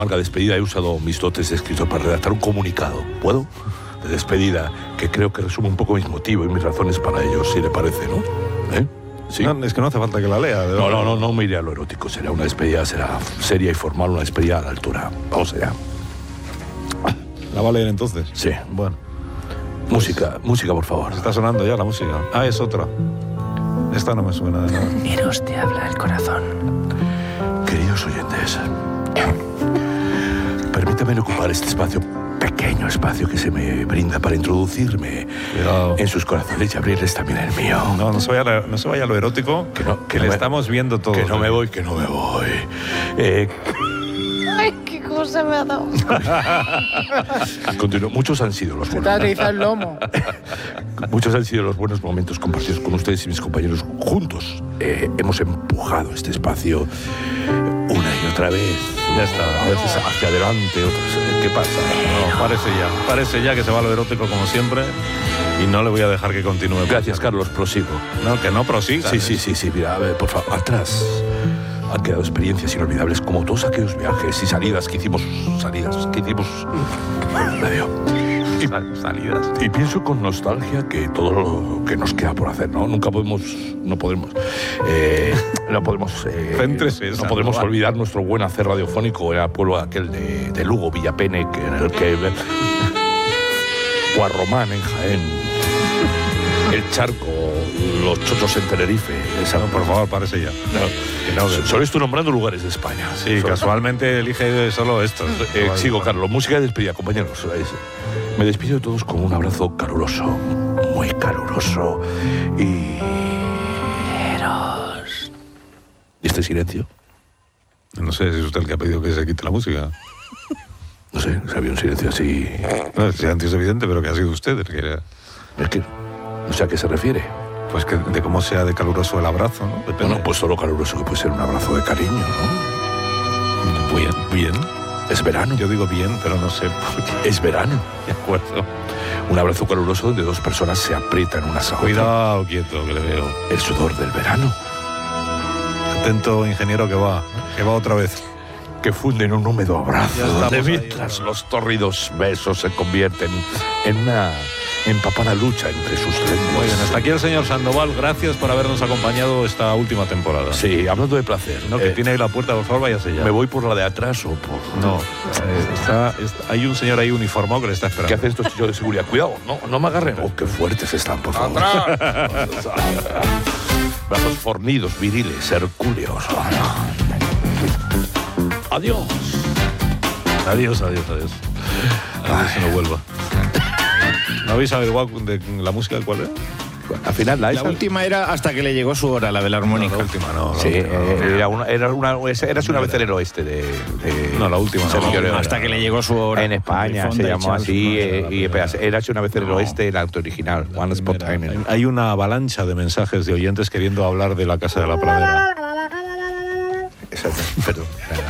marca despedida he usado mis dotes de escritor para redactar un comunicado. ¿Puedo? De despedida, que creo que resume un poco mis motivos y mis razones para ello, si le parece, ¿no? ¿Sí? No, es que no hace falta que la lea. No me iré a lo erótico. Será una despedida, será seria y formal, una despedida a la altura. Vamos allá. ¿La va a leer entonces? Sí. Bueno. Música, por favor. Está sonando ya la música. Ah, es otra. Esta no me suena de nada. Eros te habla el corazón. Queridos oyentes, permítanme ocupar este pequeño espacio que se me brinda para introducirme en sus corazones y abrirles también el mío. No se vaya a lo erótico, que le estamos viendo todo. Que no me voy. Ay, qué cosa me ha dado. Continúo. Muchos han sido los Se te ha atrizado el lomo. Muchos han sido los buenos momentos compartidos con ustedes y mis compañeros. Juntos hemos empujado este espacio una y otra vez. Ya está. A veces hacia adelante, otras. ¿Qué pasa? No, parece ya que se va a lo erótico como siempre y no le voy a dejar que continúe. Gracias, Carlos, prosigo. No, que no prosiga. Sí, mira, a ver, por favor, atrás. Han quedado experiencias inolvidables como todos aquellos viajes y salidas que hicimos. Salidas. Y pienso con nostalgia que todo lo que nos queda por hacer, ¿no? No podemos olvidar nuestro buen hacer radiofónico en el pueblo aquel de Lugo, Villapene, en el que Guarromán en Jaén, el Charco, los Chochos en Tenerife. Por favor, parece ya. Solo estoy nombrando lugares de España. Sí, casualmente elige solo estos. Sigo, Carlos. Música de despedida, compañeros. Me despido de todos con un abrazo caluroso, muy caluroso y... Eros. ¿Y este silencio? No sé si es usted el que ha pedido que se quite la música. No sé, había un silencio así... No, el silencio es evidente, pero que ha sido usted el que... Es que... No sé a qué se refiere. Pues que de cómo sea de caluroso el abrazo, ¿no? Depende. Bueno, pues solo caluroso que puede ser un abrazo de cariño, ¿no? Bien. Es verano. Yo digo bien, pero no sé por qué. Es verano. De acuerdo. Un abrazo caluroso donde dos personas se aprietan unas a otras. Cuidado, quieto, que le veo. El sudor del verano. Atento, ingeniero, que va otra vez. Que funden un húmedo abrazo. Donde mientras los tórridos besos se convierten en una empapada lucha entre sus lenguas. Muy bien, hasta aquí el señor Sandoval. Gracias por habernos acompañado esta última temporada. Sí, hablando de placer. No, que tiene ahí la puerta, por favor, váyase ya. ¿Me voy por la de atrás o por...? No, hay un señor ahí uniformado que le está esperando. ¿Qué hacen estos chicos de seguridad? Cuidado, no me agarren. Oh, qué fuertes están, por favor. ¡Atrás! Brazos fornidos, viriles, hercúleos. Adiós. Adiós. A ver si no vuelva. ¿No habéis averiguado de la música cuál era? Al final la última era hasta que le llegó su hora, la de la armónica. No, la última no. Sí, era una vez en el oeste de no, la última no. Hasta que le llegó su hora. En España se llamó así, y era una vez en el oeste, el auto original. One Spot Time. Hay una avalancha de mensajes de oyentes queriendo hablar de la Casa de la Pradera. Exacto, perdón.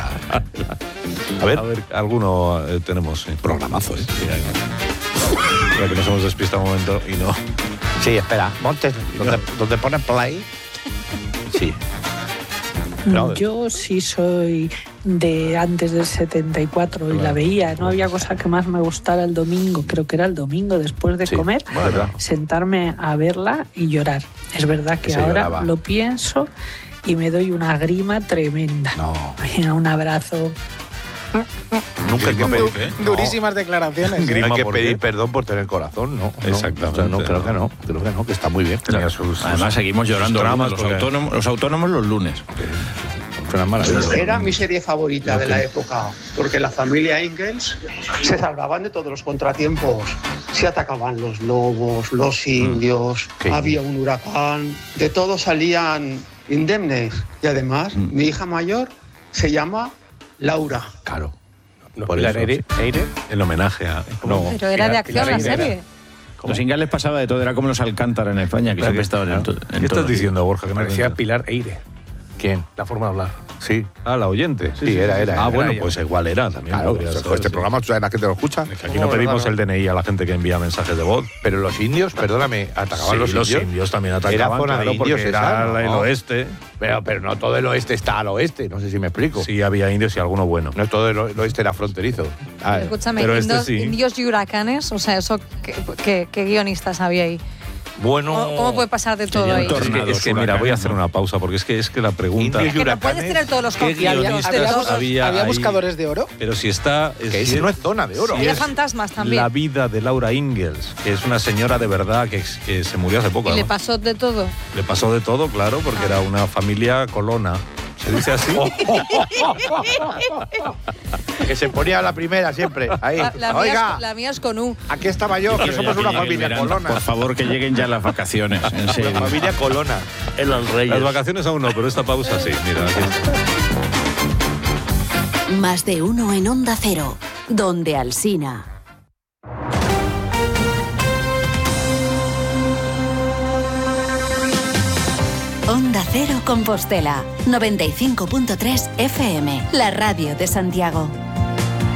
A ver, alguno tenemos. Sí. Programazo, ¿eh? Sí, ya que nos hemos despistado un momento y no. Sí, espera, Montes, donde pone play. Sí. No, yo sí soy de antes del 74 y la veía. No había cosa que más me gustara el domingo, creo que era el domingo después de comer, sentarme a verla y llorar. Es verdad que ahora lloraba. Lo pienso y me doy una grima tremenda. No. Un abrazo. Nunca hay que pedir, durísimas declaraciones. Hay que pedir perdón por tener corazón, ¿no? Exactamente. O sea, creo que no, que está muy bien. Además seguimos llorando los autónomos los lunes. Era mi serie favorita de la época, porque la familia Ingalls se salvaban de todos los contratiempos. Se atacaban los lobos, los indios, había un huracán, de todo salían indemnes. Y además, mi hija mayor se llama Laura. Claro. Por eso, Eire, en homenaje a... No, pero era de acción la serie. Los Ingalls les pasaba de todo, era como los Alcántara en España, que siempre estaban en ¿Qué estás diciendo, Borja? Que me decía Pilar Eire. ¿Quién? La forma de hablar. Sí. Ah, la oyente. Sí, era. Bueno, ella. pues igual era también. Claro, este programa, ¿tú sabes la gente lo escucha? Es que aquí no pedimos el DNI a la gente que envía mensajes de voz. Pero los indios, perdóname, atacaban Sí, los indios también atacaban. Era zona de indios porque era el oeste. Pero no todo el oeste está al oeste, no sé si me explico. Sí, había indios y alguno bueno. No todo el oeste era fronterizo. Escúchame, pero indios y huracanes, o sea, eso ¿qué guionistas había ahí? Bueno, ¿Cómo puede pasar de todo ahí? Es que mira, voy a hacer una pausa porque es que la pregunta. Indios y no puedes tener todos los ¿Qué conflictos de guionistas todos. había buscadores de oro? Pero si está. que ese no es zona de oro. Había fantasmas también. La vida de Laura Ingalls, que es una señora de verdad que se murió hace poco. Y le además. pasó de todo. Le pasó de todo, claro, porque era una familia colona. ¿Se dice así? Que se ponía la primera siempre. Ahí. La mía es con U. Aquí estaba yo, que somos una familia colona. Por favor, que lleguen ya las vacaciones. En serio. Una familia colona. Eran reyes. Las vacaciones aún no, pero esta pausa sí. Mira, aquí está. Más de uno en Onda Cero, donde Alsina. Onda Cero Compostela, 95.3 FM, la radio de Santiago.